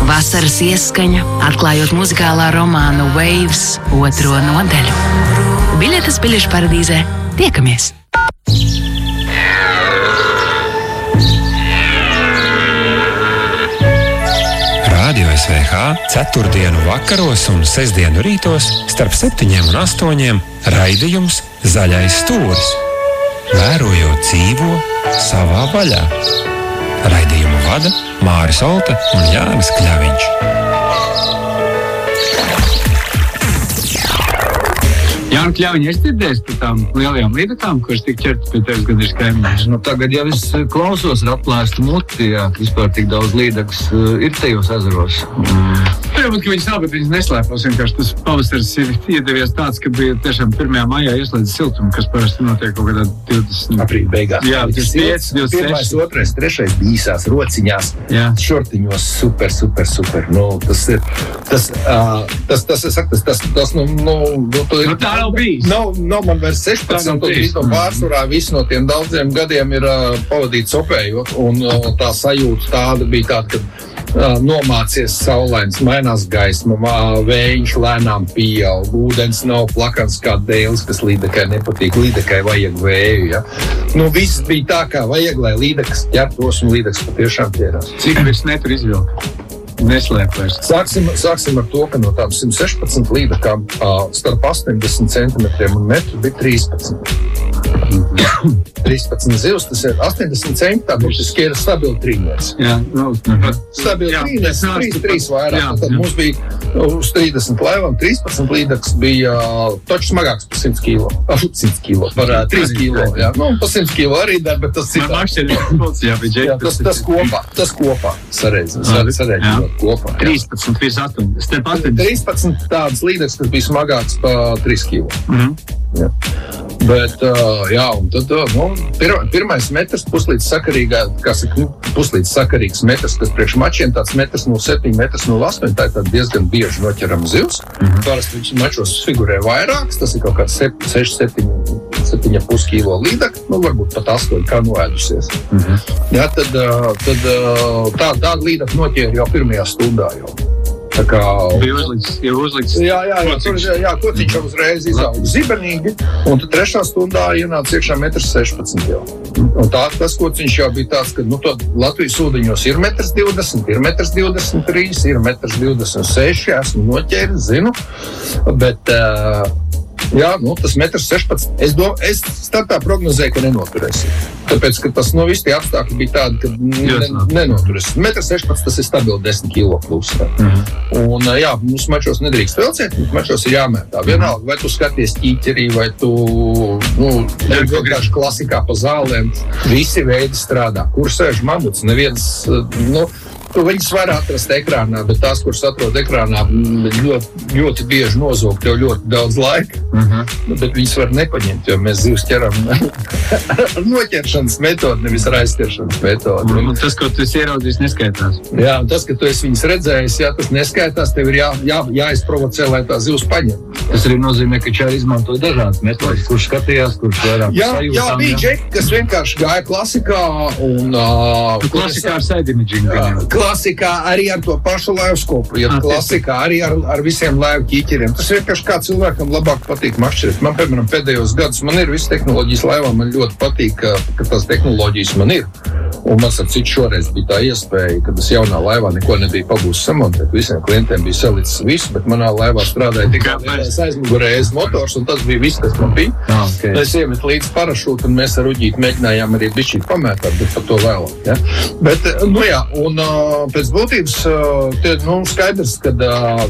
Vasaras ieskaņa, atklājot muzikālā romāna Waves 2. nodaļu. Biļetes Biļešu paradīzē. Tiekamies! Radio SVH 4. vakaros un 6. rītos starp 7 un 8 raidījums Zaļais stūris. Vērojot dzīvo savā vaļā. Raidījumu vada Māris Olta un Jānis Kļaviņš. Jāni Kļaviņi, es dzirdēju par tām lielajām līdakām, kuras tik ķertas pie tevis gadījus kaimiņš. Tagad jau es klausos ar atplēstu muti, jā, vispār tik daudz līdakas ir tajos ezeros. Varbūt, ka viņas nav, bet viņas neslēpos. Vienkārši tas pavasaris ir iedevies tāds, ka bija tiešām 1. maijā ieslēdz siltumu, kas parasti notiek kaut kādā 20... Aprīļa beigās. Jā, 25, 26. 1., 2., 3. īsās rociņās, šortiņos, super. Nu, tas ir, tas tā nav bijis. Nav man vairs 16, un no pārsvarā viss no tiem daudziem gadiem ir pavadīts opējot, un tā sajūta tāda bija tāda, ka nomācies saulains, mainās gaisma, vējiņš lēnām pieaug, ūdens nav plakans kā dēlis, kas līdakai nepatīk, līdakai vajag vēju, ja? Nu, viss bija tā, kā vajag, lai līdakas ķertos, un līdakas patiešām ķērās. Cik virs netur izvilka? Neslēpēs. Sāksim ar to, ka no tām 116 līdakām starp 80 centimetriem un metru bija 13. 13 zivs, tas ir 80 centi, tā burtiski ir stabili trīnieks. Jā, stabili trīnieks, 3 vairāk. Tad mums bija uz 30 laivām, 13 līdakas bija točs smagāks par 100 kilo. 100 kilo, par 3 kilo, jā. Nu, par 100 kilo arī dar, bet tas citā. Tas kopā sareizot kopā. 13, 13 tādas līdakas, kas bija smagāks par 3 kilo. Jā. Bet, un tad, pirmais metrs, puslīdz sakarīgs metrs, kas priekš mačiem tāds metrs 7 metrs 8, tā ir diezgan bieži noķeram zivs. Parasti viņš mačos figurē vairāks, tas ir kaut kāds 7,5 kilo līdaka, varbūt pat 8, kā noēdusies. Jā, tad tāda līdaka noķēra jau pirmajā stundā jau. Tā kā... Bija uzlikts. Jā, kociņš jau uzreiz izaug zibenīgi, un tad 3. stundā ienāca iekšā 1,16 m jau. Un tas kociņš jau bija tāds, ka, Latvijas ūdeņos ir 1,20 m, ir 1,23 m, ir 1,26 m, esmu noķēris, zinu, bet... tas 1,16 m. Es startā prognozēju, ka nenoturēsim. Tāpēc, ka tas viss tie apstākļi bija tādi, ka nenoturēsim. 1,16 m tas ir stabili 10 kilo plus. Un mums mačos nedrīkst velciet, mums mačos ir jāmētā. Vienalga, vai tu skaties ķīķerī, vai tu vienkārši klasikā pa zālēm. Visi veidi strādā. Kur sēž mamuts? Neviens, viņas var atrast ekrānā, bet tās, kuras atrod ekrānā, ļoti bieži nozog tev ļoti daudz laika, bet viņas var nepaņemt, jo mēs zivs ķeram ar noķeršanas metodu, nevis ar aizķeršanas metodu. Un tas, ko tu esi ieraudzījis, neskaitās. Jā, un tas, ka tu esi viņas redzējis, tas neskaitās, tev ir jāizprovocē, lai tā zivs paņem. Tas arī nozīmē, ka čāri izmantoja dažādas metodas, kurš skatījās, kurš vairāk sajūtām. Jā, bija džeki, kas vienkārši gāja klasikā un... Klasikā ar side imaging. Klasikā arī ar to pašu laivskopu, klasikā arī ar visiem laivu ķīķeriem. Tas vienkārši kā cilvēkam labāk patīk mašķirēt. Man, piemēram, pēdējos gadus man ir visas tehnoloģijas laivā, man ļoti patīk, ka tās tehnoloģijas man ir. Un man citu šoreiz bija tā iespēja, kad es jaunā laivā neko nebija pabūs samontēt. Visiem klientiem bija salicis visu, bet manā laivā strādāja tikai aizmugurējais motors, un tas bija viss, kas man bija. Es iemetu līdz parašūtu, un mēs ar Uģīti mēģinājām arī bišķīt pamētāt, bet par to vēlāk. Ja? Bet, pēc būtības, skaidrs, kad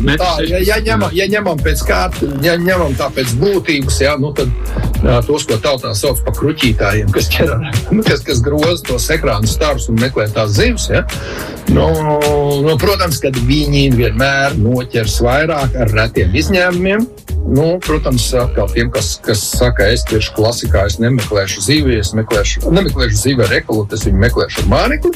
ja ņemam pēc kārta, ja ņemam tā pēc būtības, tad tos, ko tautā sauc par kruķītājiem, kas groza tos ekrānu starus un meklē tās zivs, protams, kad viņi vienmēr noķers vairāk ar retiem izņēmumiem. Protams, atkal tiem, kas saka, es tieši klasikā, es nemeklēšu zivi, nemeklēšu zivi ar ekolotu, es viņu meklēšu ar mānekli.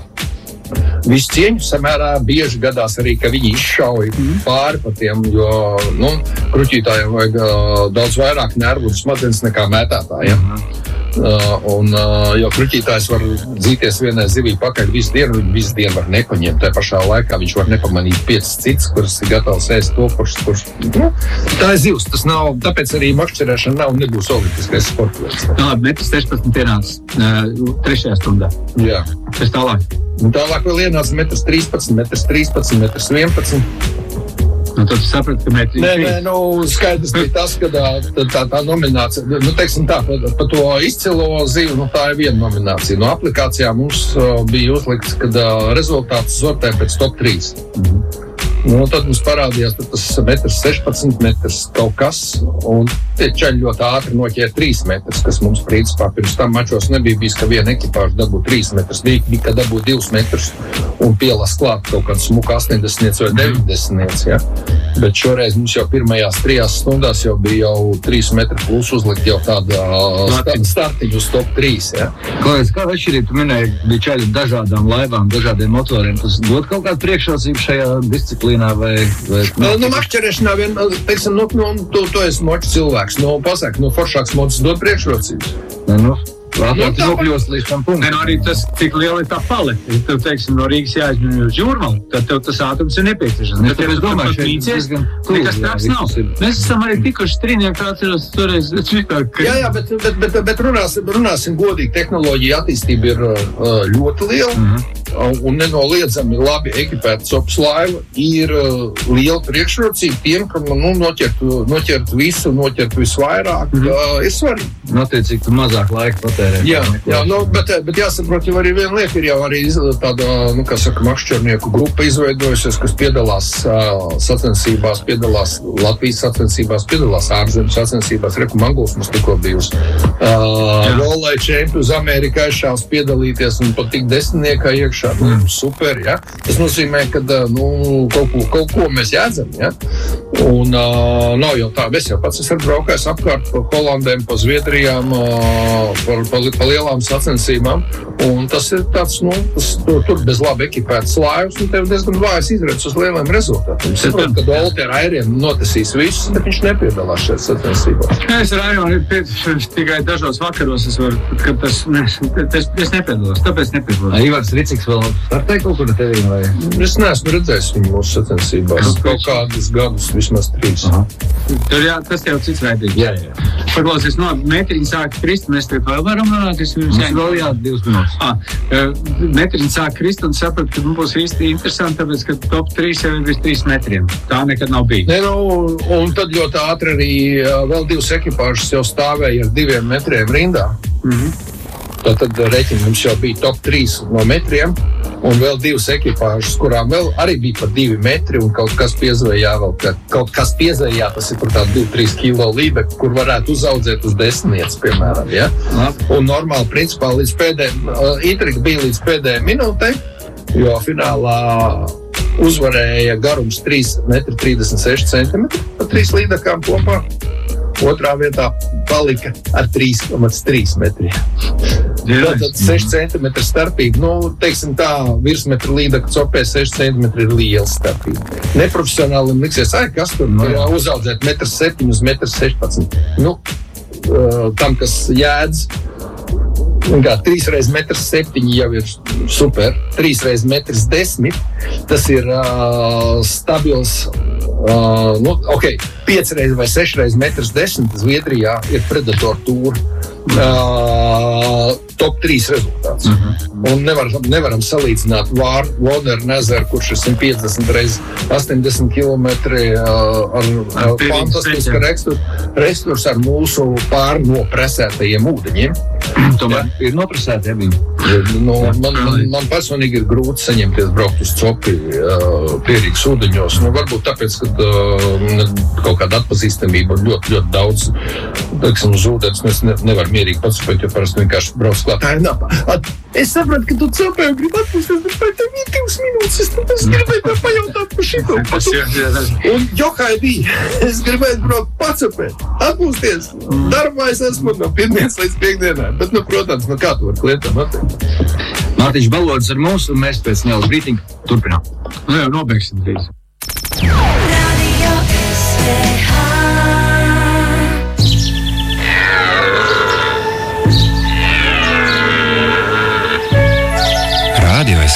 Visu cieņu samērā bieži gadās arī, ka viņi izšauj pāri pa tiem, jo kruķītājiem vajag daudz vairāk nervu un smadzenes nekā mētātājiem. Jo kruķītājs var dzīties vienai zivī pakaļ visu dienu var nepaņemt. Tā pašā laikā viņš var nepamanīt 5 citas, kuras ir gatavs ēst to, kurš tā ir zivs. Tas nav, tāpēc arī makšķerēšana nav un nebūs olimpiskais sports veids. Labi, 1,16 ienāca 3. stundā. Jā. Kas tālāk? Un tālāk vēl ienāca 1,13 m, 1,11 m. Nu, tad saprati, ka metri... Nē, skaidrs bija tas, ka tā nominācija, teiksim tā, par to izcilo zivu, tā ir viena nominācija. No aplikācijā mums bija uzlikts, kad rezultāts sortē pēc top 3. Tad mums parādījās tas 1,16 m kaut kas, un tie čaļi ļoti ātri noķēra 3 metrus, kas mums principā pirms tam mačos nebija bijis, ka viena ekipāža dabū 3 metrus, bija, ka dabū 2 metrus un pielas klāt kaut kādu smuku 80 vai 90, ja? Bet šoreiz mums jau pirmajās 3 stundās jau bija jau 3 metru plus uzlikt jau tāda startiņu uz top 3, ja? Kā atšķirība, tu minēji, bija čaļi dažādām laivām, dažādiem motoriem, tas dod kaut kādu priekšrocību šajā disciplīnā vai makšķerēšanā vien, teiksim, tu esi moču cilvēks, pasaka, foršāks mocis dod priekšrocības. Protams, nokļūst līdz tam punktam. Arī tas, cik liela ir tā palete. Ja tev, teiksim, no Rīgas jāizņem uz Jūrmalu, tad tev tas ātrums ir nepieciešams. Bet es domāju, šeit nekas traks nav. Mēs esam arī tikuši strīnieki, atceros toreiz vispār. Jā, bet runāsim godīgi. Tehnoloģija attīstība ir ļoti liela. Un nenoliedzami labi ekipēta sopas laiva ir liela priekšrocība tiem, ka noķert visu, noķert visvairāk, ir svarīgi. Notiecīgi, tu mazāk laika patērē. Jā, bet jāsaprot, jau arī viena lieta ir jau arī tāda, makšķernieku grupa izveidojusies, kas piedalās sacensībās, piedalās Latvijas sacensībās, piedalās ārzemes sacensībās. Reku Manguls mums tikko bijusi. Rolai čempi uz Ameriku aizšāvs piedalīties un pat tik desmitniekā iekšā. Super, ja? Tas nozīmē, ka kaut ko mēs jādzam, ja? Un nav jau tā, es jau pats esmu braukājis apkārt pa Holandēm, pa Zviedrijām, pa lielām sacensībām, un tas ir tāds, tur bez labi ekipētas laivas, un tev diezgan vājas izredzes uz lieliem rezultātiem. Es saprotu, ka Olti ar Airiem notesīs visus, bet viņš nepiedalās šeit sacensībās. Es ar Airiem tikai dažos vakaros, es nepiedalos, tāpēc nepiedalos. Ivars Riciks vēl startē kaut kur tevī, vai? Es neesmu redzējis viņu mūsu sacensībās. Kaut kādus gadus, vismaz 3. Tur tas jau cits raidījums. Jā. Paklausies, metriņi sāk krist, mēs te vēl varam runāt. Mums vēl 2 minūtes. Metriņi sāk krist un saprat, ka mums būs īsti interesanti, tāpēc, ka top 3 jau ir 3 metriem. Tā nekad nav bijis. Un tad ļoti ātri arī vēl 2 ekipāžas jau stāvēja ar 2 metriem rindā. Tad reķini mums jau bija top 3 no metriem, un vēl 2 ekipāžas, kurām vēl arī bija par 2 metri, un kaut kas piezvejā vēl, tas ir par tādu 2-3 kilo lībe, kur varētu uzaudzēt uz 10, piemēram, ja? Un normāli, principā, intriga bija līdz pēdējai minūtei, jo finālā uzvarēja garums 3,36 m pa 3 līdakām kopā. Otrā vietā palika ar 3,3 metriem. Tātad 6 cm starpība. Teiksim tā, virsmetra līdaka copē 6 cm ir liela starpība. Neprofesionāli liksies, kas tur uzaudzēt 1,7 m uz 1,16 m. Tam, kas jēdz, 3 reiz 1,7 m jau ir super, 3 reiz 1,10 m, tas ir stabils, 5 reiz vai 6 reiz 1,10 m Zviedrijā ir Predator Tour top 3 rezultāts. Un nevaram salīdzināt Warner Nezer, kurš ir 150 reiz 80 km ar fantastisku reksturs ar mūsu pārnopresētajiem ūdeņiem. Tomēr ir nopresēti, ja viņi? Man personīgi ir grūti saņemties braukt uz copi pierīgas ūdeņos. Varbūt tāpēc, ka kaut kāda atpazīstamība un ļoti, ļoti daudz, teiksim, uz ūdens mēs nevar mierīgi patsupēt, jo parasti vienkārši brauc klāt. Es sapratu, ka tu copē un gribi atpūsties, bet vai tev ir 2 minūtes, es gribēju pajautāt par šito. Un Johai bija, es gribēju braukt pacopēt, atpūsties. Darbā es esmu no pirmdienas līdz piekdienai, bet, protams, kā tu var klientam atteikt? Mārtiņš Balodis ar mums, un mēs pēc nedaudz brītiņa turpinām. Jau nobeigsim drīz. Radio SVH.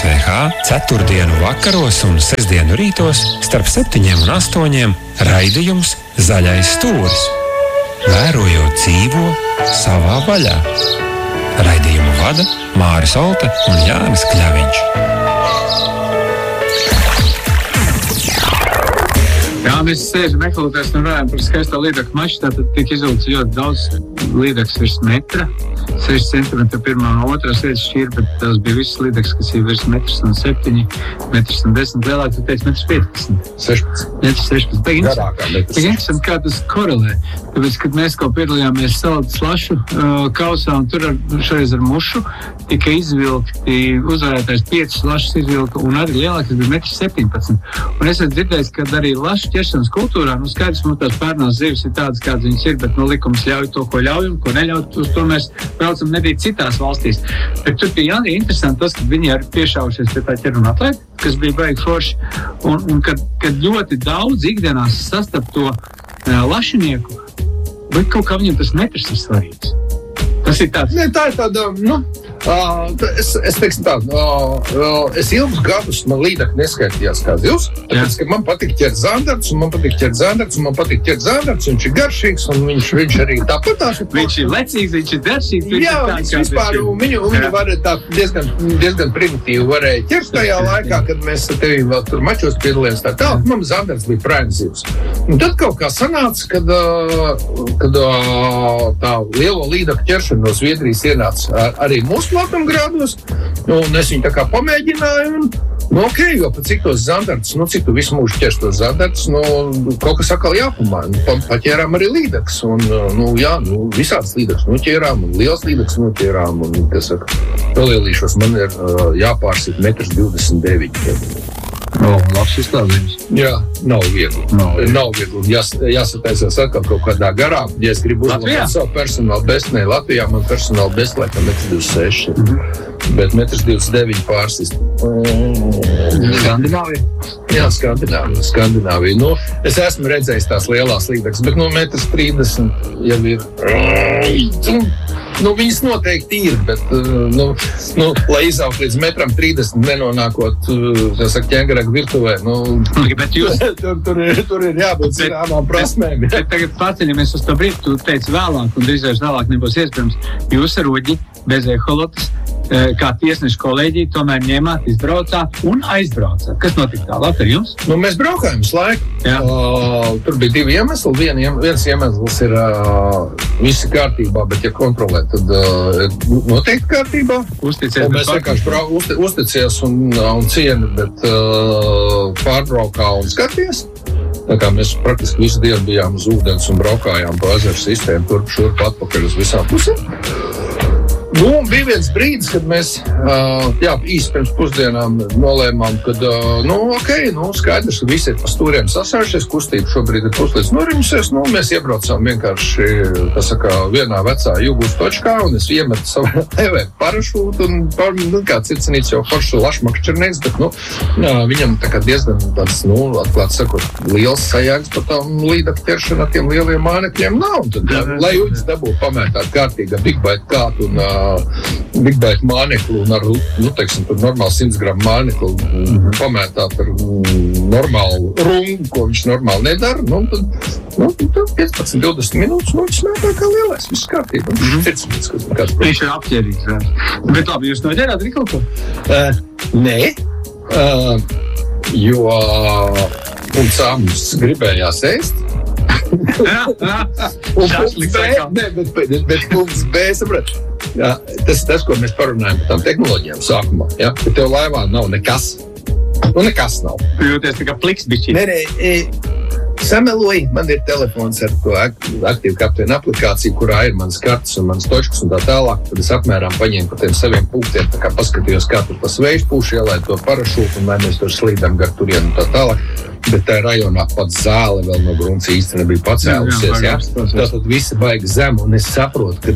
SVH ceturtdienu vakaros un sestdienu rītos starp 7 un 8 raidījums Zaļais stūris. Vērojot dzīvo savā vaļā. Raidījumu vada Māris Olte un Jānis Kļaviņš. Jā, mēs sēžam meklētājs un runājam par skaisto līdzekļu maču. Tātad tiek izvilkts ļoti daudz līdzekļus virs metra. 6 centimetri pirmā un otrā sēdz šķīra, bet tās bija visas līdzekļas, kas ir virs 1,7 m, 1,10 m lielāk, tu teici 1,15 m. 16. Garākā Tik interesanti, kā tas korelē. Tāpēc, kad mēs kaut piedalījāmies saldas slašu kausā un tur šoreiz ar mušu, tika izvilkti uzvarētājs 5 slašas izvilka un arī lielākas bija 1,17 m. Un es esmu dzirdējis, ka arī lašu ķeršanas kultūrā, skaidrs, mums tās pērnās zivis ir tādas, kādas viņas ir, bet likums ļauj to, ko ļauj un ko neļauj, uz to mēs braucam nedīt citās valstīs. Bet tur bija arī interesanti tas, ka viņi arī piešaušies pie tā ķer un atlaid, kas bija baigi forši, un kad ļoti daudz ikdienās sastap to lašinieku, bet kaut kā viņam tas metrs ir svarīgs. Tas ir tāds. Ne, tā ir tāda, es teiksim tādu, es ilgus gadus man līdekļi neskaitījās kā zivs, tāpēc, ka man patīk ķert zandarts, un man patīk ķert zandarts, viņš ir garšīgs, un viņš arī tāpatās. Viņš ir lecīgs, viņš ir garšīgs. Jā, viņš vispār, viņu varēja tā diezgan primitīvi varēja ķert tajā laikā, kad mēs ar tevi vēl tur mačos piedalījāmies tā tālāk, man zandarts bija prime zivs. Un tad kaut kā sanāca, kad tā lielo līdekļu ķeršana no Zviedrijas ienāca arī mūsu platumgrādos, un es viņu tā kā pamēģināju, un jo pa cik tos zandartus, cik tu visu mūžu ķers tos zandartus, kaut kas atkal jāpamaina. Paķērām arī līdekļus, un visādas līdekļus noķērām, un liels līdekļus noķērām, un, kas saka, palielīšos man ir jāpārsit 1,29 m. Labs izklāstījums. Jā, nav viegli. Nav viegli. Jāsataisās atkal kaut kādā garā. Ja es gribu uzlabot savu personālu bestu, ne Latvijā, man personālu bestu laikam 1,26 m. Bet 1,29 m pārsist. Skandināvija? Jā, Skandināvija. Es esmu redzējis tās lielās līdekļas, bet 1,30 m jau ir... viņas noteikti ir, bet, lai izaugt līdz 1,30 m nenonākot, ķēngaraga virtuvē, tur ir jābūt zināmām prasmēm. Bet tagad paceļamies uz to brīdi, tu teici vēlāk, un drīzāk vēlāk nebūs iespējams. Jūs ar Uģi bez eholotas, kā tiesnešu kolēģiju, tomēr ņēmāt, izbraucāt un aizbraucāt. Kas notika tālāk ar jums? Mēs braukājam visu laiku. Tur bija 2 iemesli. Viens iemesls ir visi kārtībā, bet ja kontrolē, tad noteikti kārtībā. Mēs vienkārši uzticies un cieni, bet pārbraukā un skaties. Tā kā mēs praktiski visu dienu bijām uz ūdens un braukājām pa ezeru sistēmu, turp šurp atpakaļ uz visām pusēm. Bija viens brīdis, kad mēs īsti pirms pusdienām nolēmām, kad skaidrs, ka visi ir pa stūriem sasājušies, kustība šobrīd ir puslīdz noriņusies, mēs iebraucām vienkārši, vienā vecā jūgūs točkā, un es iemetu savu TV parašūtu, un kā cicenīts jau forši lašmakšķernīgs, bet, viņam tā kā diezgan tāds, atklāt sakot, liels sajēgs par tām līdekļu ķeršanu ar tiem lieliem mānekļiem nav, un tad, lai Uģis dabūtu pamētāt kārtīga Big Bite kātu un Big Bite māneklu un ar, tur normāli 100 gramu māneklu pamētāt ar normālu rungu, ko viņš normāli nedara, tad 15-20 minūtes, viņš mētā kā lielais, viss kārtība. Viņš ir apķerīgs, bet labi, jūs noģērāt arī kaut ko? Nē, jo punkts A mums gribējās ēst. Bet punkts B, saprāt, tas, ko mēs parunājam par tām tehnoloģijām sākumā, ka tev laivā nav nekas. Nekas nav. Jūties tā kā pliks bišķi. Sameloji, man ir telefons ar to aktīvu kapteinu aplikāciju, kurā ir manas kartas un manas točkas un tā tālāk. Tad es apmēram paņēmu par tiem saviem punktiem, tā kā paskatījos, kā tur pa sveišu pušu ielaidu to parašūtu un lai mēs tur slīdam gar turienu un tā tālāk. Bet tā rajonā pats zāle vēl no grunts īsti nebija pacēlusies. Tātad visi baigi zem, un es saprotu, ka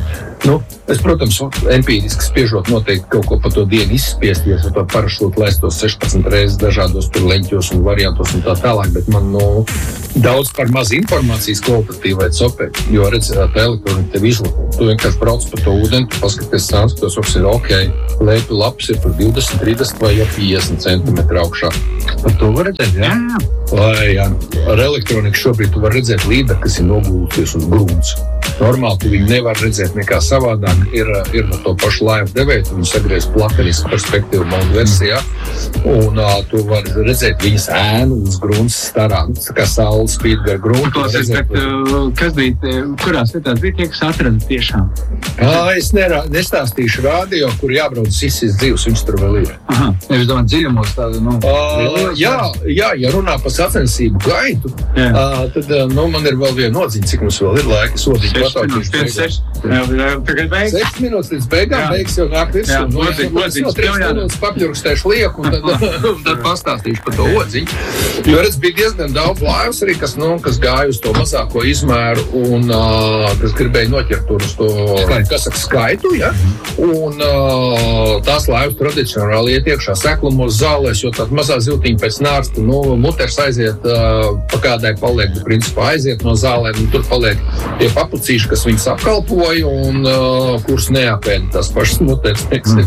Es, protams, empīriski spiežot noteikti kaut ko pa to dienu izspiest, ja to parašūtu laistos 16 reizes dažādos tur leņķos un variantos un tā tālāk, bet man, daudz par maz informācijas kvalitatīvai copēt, jo, redz, tā elektronika tev izlako. Tu vienkārši brauc pa to ūdeni, tu paskaties sāns, tos oks ir leipi lapas ir par 20, 30 vai 50 centimetru augšā. Par to var redzēt, jā? Jā. Ar elektroniku šobrīd tu var redzēt līderi, kas ir nogulties uz grunts. Normāli tu viņu nevar redzēt nekā savādāk. Ir no to pašu laivu devēju, tu viņu sagriez plakanisku perspektīvu modu versijā, un tu var redzēt viņas ēnu uz grunts starā. Tā kā saule spīd gar gruntu. Kas bija, kurās vietās bija tie, kas atrada tiešām? Es nestāstīšu radio, kur jābrauc izsist dzīvs, viņš tur vēl ir. Es domāju, dziļumos tādu, ja runā par sacensību gaitu, tad, man ir vēl viena nodziņa, cik mums vēl ir laika. 6 minūtes līdz beigām, beigas jau nāk virsū. Es 3 minūtes papļurkstēšu lieku un tad pastāstīšu par to odziņu. Jo, redz, bija diezgan daudz laivas arī, kas gāja uz to mazāko izmēru un kas gribēja noķert tur uz to, kas saka, skaitu, ja? Un tās laivas tradicionāli iet iekšā seklumos zālēs, jo tāda mazā ziltiņa pēc nārsta, muters aiziet, pa kādai paliek, principā aiziet no zālēm, un tur paliek tie papucīši, kas viņus apkalpoja un kurus neapēda tās pašas muters,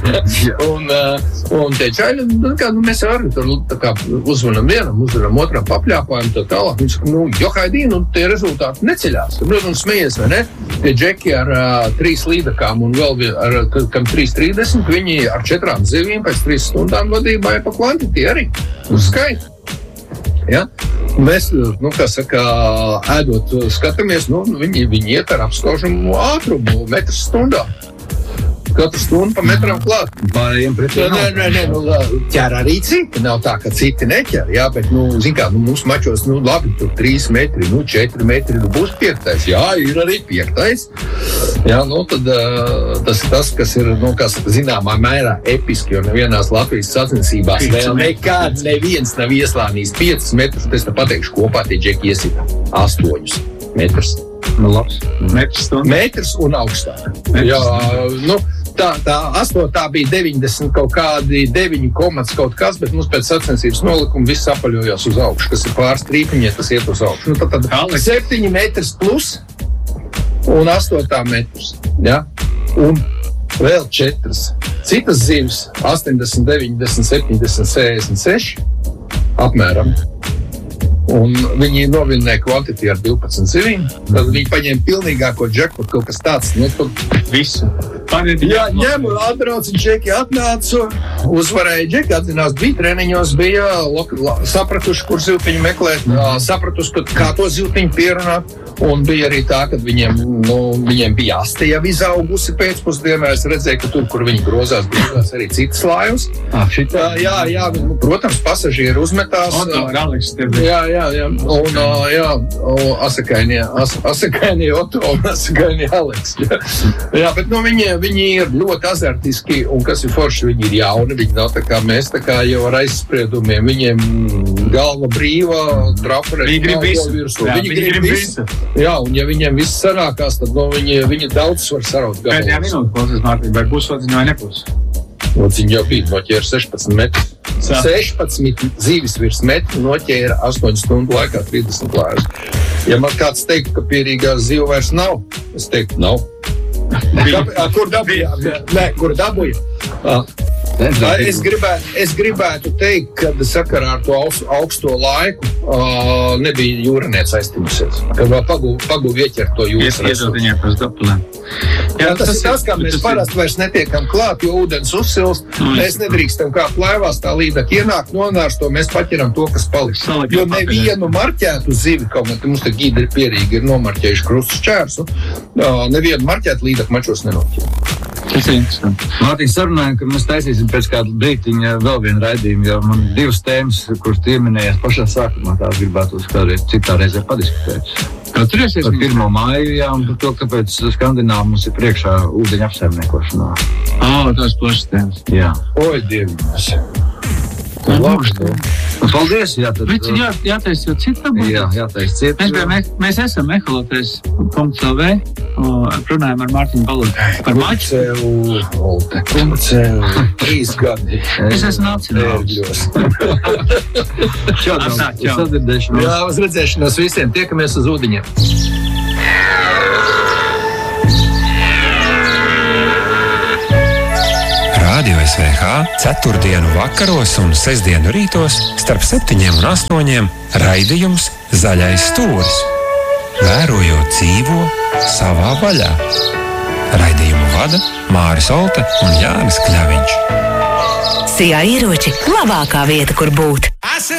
un tie čaļi, mēs arī tur uzvanam vienam, uzvanam otram, papļāpājam, tā tālāk, viņš saka, johaidīn, un tie rezultāti neceļās. Un smejies, vai ne? Tie džeki ar 3 līdakām un vēl kam 3,30, viņi ar 4 zivīm pēc 3 stundām vadībā ir pa kvantitī arī, uz skaitu. Ja? Mēs, ēdot skatāmies, viņi iet ar apskaužamu ātrumu metrs stundā. Katru stundu pa metram klāt. Pārējiem pretī ķer arī citi. Nav tā, ka citi neķer, jā, bet, mums mačos, labi, tur 3 metri, 4 metri, būs 5. Jā, ir arī 5. Jā, tad tas ir tas, kas ir, zināmā mērā episki, jo nevienās Latvijas sacensībās vēl nekad neviens nav ieslānījis 5 metrus, es te pateikšu kopā tie džeki iesita 8 metrus. Labs. Metrs un augstāk. Jā, tā 8. bija 90 kaut kādi 9 komats kaut kas, bet mums pēc sacensības nolikuma viss apaļojās uz augšu, kas ir pāris trīpiņie, tas iet uz augšu. Tad 7 metrs plus un 8 metrs. Ja? Un vēl 4. Citas zivis 80, 90, 70, 66 apmēram. Un viņi novinnēja kvantitī ar 12 zivīm. Tad viņi paņēma pilnīgāko džekpotu, kaut kas tāds. Visu. Jā, ņem, atbrauc, džeki atnāca, uzvarēja džeki, atzinās, bija treniņos, bija sapratuši, kur ziltiņu meklēt, sapratuši, kā to ziltiņu pierunāt. Un bija arī tā, ka viņiem bija aste jau izaugusi pēcpusdienā. Es redzēju, ka tur, kur viņi grozās arī citas laivas. Jā, protams, pasažieri uzmetās. Jā. Un asakainie Oto un asakainie Aleks. Jā, bet viņi ir ļoti azartiski, un kas ir forši, viņi ir jauni, viņi nav tā kā mēs, tā kā jau ar aizspriedumiem. Viņiem galva brīva, traferē, virsū. Viņi grib visu. Jā, un ja viņiem viss sanākās, tad viņi daudz var saraut. Pēdējā minūte, klausies, Mārtiņ, vai būs odziņa vai nebūs? Odziņa jau bija, noķēra 16 metrus. 16 zīvis virs metru, noķēra 8 stundu laikā 30 laivas. Ja man kāds teikt, ka pierīgā ziva vairs nav, es teiktu, nav. Kur dabūja? Nē, kur dabūja? Es gribētu teikt, ka sakarā ar to augsto laiku nebija jūraniece aiztimusies. Kad vēl paguv ieķert to jūras resursu. Jā, tas ir tas, kā mēs parasti vairs netiekam klāt, jo ūdens uzsilst. Mēs nedrīkstam kāpt laivās, tā līdāk ienāk, nonārs to, mēs paķeram to, kas paliks. Jo nevienu marķētu zivi, kaut kā mums te gīdi ir pierīgi, ir nomarķējuši krustus čērsu, nevienu marķētu līdāk mačos nenoķēra. Tas ir interesanti. Mārtiņ, sarunājam, ka mēs taisīsim pēc kādu brītiņa vēl vienu raidījumu, jo man 2 tēmas, kuras tu ieminējies pašā sākumā, tās gribētu uz kādreiz citā reizē padiskutēt. Atcerēsies par 1. māju, jā, un par to, kāpēc Skandināva mums ir priekšā ūdeņa apsaimniekošanā. Tās plašas tēmas. Jā. Oi, Dieviņas. Ko labs, Paldies, jā, tad... Vici jātaisa jau citam. Jā, jātaisa citam. Mēs esam eholoties.lv, runājam ar Mārtiņu Balūtu par maču. Kumcev, 3 gadi. Es esmu nacionāls. Čau. Sadzirdēšanos. Jā, uz redzēšanos visiem. Tiekamies uz ūdeņiem. Radio SVH 4. vakaros un 6. rītos starp 7 un 8 raidījums Zaļais stūris. Vērojot dzīvo savā vaļā. Raidījumu vada Māris Olte un Jānis Kļaviņš. Sijā ieroči labākā vieta, kur būt.